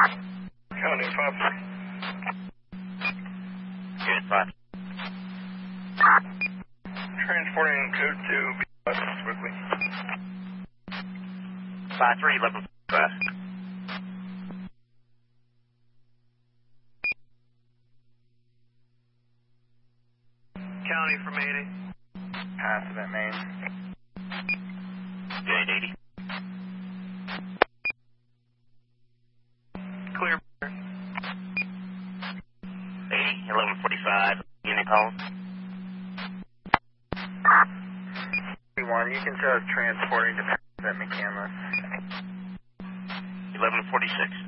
County 5. Good, 5. Transporting code to BS quickly. 5-3, level 5. County from 80. Passive at main. Good, 80. Clear. 80, 1145, unit calls. 1, you can show transporting to passive at McCandless. 1146.